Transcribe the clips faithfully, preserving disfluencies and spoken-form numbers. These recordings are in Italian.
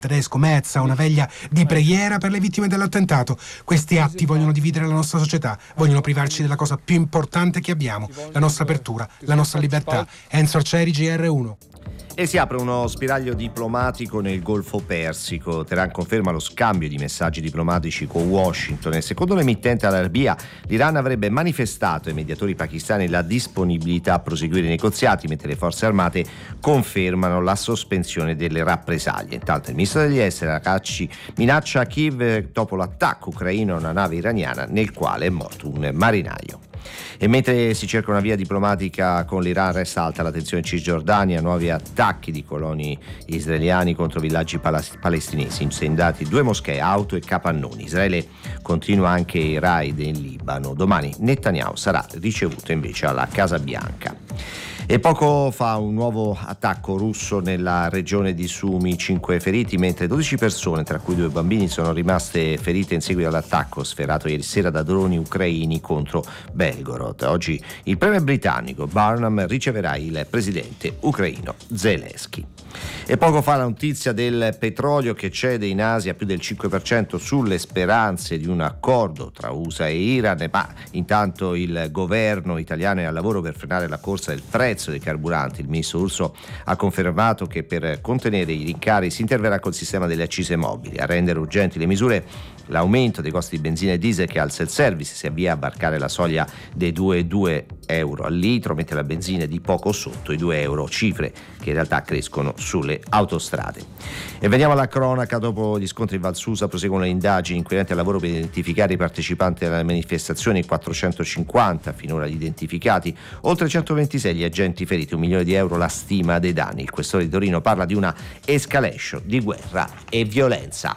tedesco Mezza, una veglia di preghiera per le vittime dell'attentato. Questi atti vogliono dividere la nostra società, vogliono privarci della cosa più importante che abbiamo, la nostra apertura, la nostra libertà. Enzo Arcieri, G R uno. E si apre uno spiraglio diplomatico nel Golfo Persico. Teheran conferma lo scambio di messaggi diplomatici con Washington e secondo l'emittente Al Arabiya l'Iran avrebbe manifestato ai mediatori pakistani la disponibilità a proseguire i negoziati, mentre le forze armate confermano la sospensione delle rappresaglie. Intanto il ministro degli esteri Araghchi minaccia Kiev dopo l'attacco ucraino a una nave iraniana nel quale è morto un marinaio. E mentre si cerca una via diplomatica con l'Iran, resta alta la tensione in Cisgiordania, nuovi attacchi di coloni israeliani contro villaggi palas- palestinesi, incendiati due moschee, auto e capannoni. Israele continua anche i raid in Libano. Domani Netanyahu sarà ricevuto invece alla Casa Bianca. E poco fa un nuovo attacco russo nella regione di Sumy, cinque feriti, mentre dodici persone, tra cui due bambini, sono rimaste ferite in seguito all'attacco sferato ieri sera da droni ucraini contro Belgorod. Oggi il premier britannico Barnum riceverà il presidente ucraino Zelensky. E poco fa la notizia del petrolio che cede in Asia più del cinque per cento sulle speranze di un accordo tra U S A e Iran, ma intanto il governo italiano è al lavoro per frenare la corsa del prezzo dei carburanti. Il ministro Urso ha confermato che per contenere i rincari si interverrà col sistema delle accise mobili. A rendere urgenti le misure l'aumento dei costi di benzina e diesel che al self-service si avvia a varcare la soglia dei due virgola due euro al litro, mentre la benzina è di poco sotto i due euro, cifre che in realtà crescono sulle autostrade. E veniamo alla cronaca. Dopo gli scontri in Val Susa proseguono le indagini inquirenti al lavoro per identificare i partecipanti alle manifestazioni, quattrocentocinquanta finora gli identificati, oltre centoventisei gli agenti feriti, un milione di euro la stima dei danni. Il questore di Torino parla di una escalation di guerra e violenza.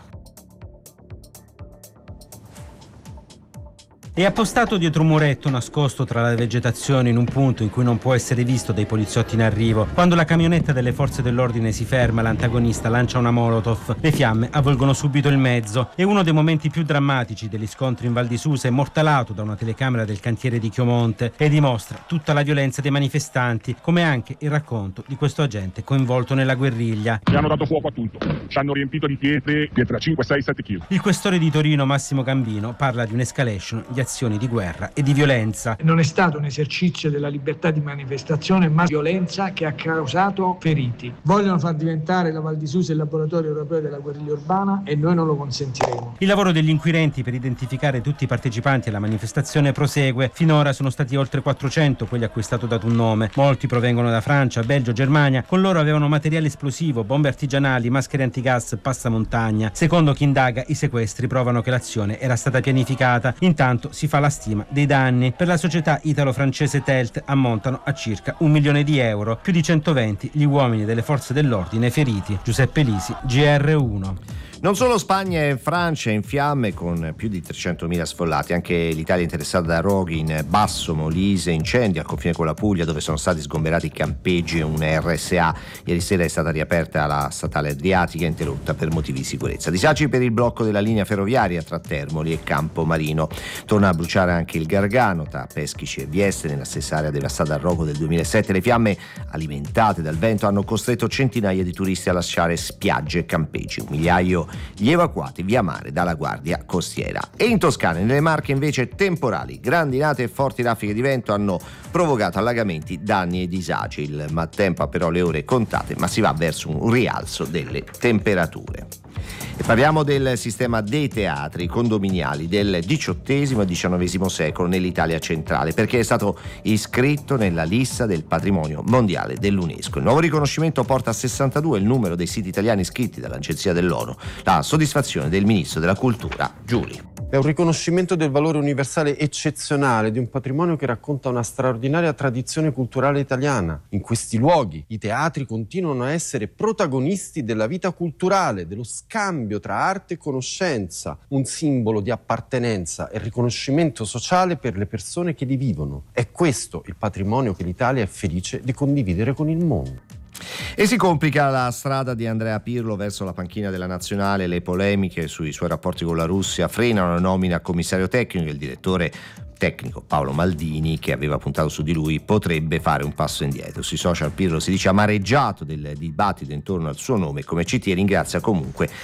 È appostato dietro un muretto nascosto tra la vegetazione in un punto in cui non può essere visto dai poliziotti in arrivo. Quando la camionetta delle forze dell'ordine si ferma, l'antagonista lancia una molotov. Le fiamme avvolgono subito il mezzo. È uno dei momenti più drammatici degli scontri in Val di Susa, immortalato da una telecamera del cantiere di Chiomonte, e dimostra tutta la violenza dei manifestanti, come anche il racconto di questo agente coinvolto nella guerriglia. Ci hanno dato fuoco a tutto, ci hanno riempito di pietre, pietre a cinque, sei, sette chili. Il questore di Torino, Massimo Gambino, parla di un'escalation di azioni di guerra e di violenza. Non è stato un esercizio della libertà di manifestazione, ma violenza che ha causato feriti. Vogliono far diventare la Val di Susa il laboratorio europeo della guerriglia urbana e noi non lo consentiremo. Il lavoro degli inquirenti per identificare tutti i partecipanti alla manifestazione prosegue. Finora sono stati oltre quattrocento quelli a cui è stato dato un nome. Molti provengono da Francia, Belgio, Germania. Con loro avevano materiale esplosivo, bombe artigianali, maschere antigas, passamontagna. Secondo chi indaga, i sequestri provano che l'azione era stata pianificata. Intanto si fa la stima dei danni. Per la società italo-francese Telt ammontano a circa un milione di euro, più di centoventi gli uomini delle forze dell'ordine feriti. Giuseppe Lisi, G R uno. Non solo Spagna e Francia in fiamme con più di trecentomila sfollati, anche l'Italia è interessata da roghi in Basso Molise, incendi al confine con la Puglia dove sono stati sgomberati campeggi e un R S A. Ieri sera è stata riaperta la statale Adriatica, interrotta per motivi di sicurezza. Disagi per il blocco della linea ferroviaria tra Termoli e Campomarino. Torna a bruciare anche il Gargano tra Peschici e Vieste, nella stessa area devastata dal rogo del duemilasette. Le fiamme, alimentate dal vento, hanno costretto centinaia di turisti a lasciare spiagge e campeggi. Un migliaio gli evacuati via mare dalla Guardia Costiera. E in Toscana e nelle Marche invece temporali, grandinate e forti raffiche di vento hanno provocato allagamenti, danni e disagi. Il maltempo ha però le ore contate, ma si va verso un rialzo delle temperature. E parliamo del sistema dei teatri condominiali del diciottesimo e diciannovesimo secolo nell'Italia centrale, perché è stato iscritto nella lista del patrimonio mondiale dell'UNESCO. Il nuovo riconoscimento porta a sessantadue il numero dei siti italiani iscritti dall'agenzia dell'ONU. La soddisfazione del ministro della cultura Giuli. È un riconoscimento del valore universale eccezionale di un patrimonio che racconta una straordinaria tradizione culturale italiana. In questi luoghi i teatri continuano a essere protagonisti della vita culturale, dello scambio tra arte e conoscenza, un simbolo di appartenenza e riconoscimento sociale per le persone che li vivono. È questo il patrimonio che l'Italia è felice di condividere con il mondo. E si complica la strada di Andrea Pirlo verso la panchina della nazionale. Le polemiche sui suoi rapporti con la Russia frenano la nomina a commissario tecnico. Il direttore tecnico Paolo Maldini, che aveva puntato su di lui, potrebbe fare un passo indietro. Sui social Pirlo si dice amareggiato del dibattito intorno al suo nome, come C T, e ringrazia comunque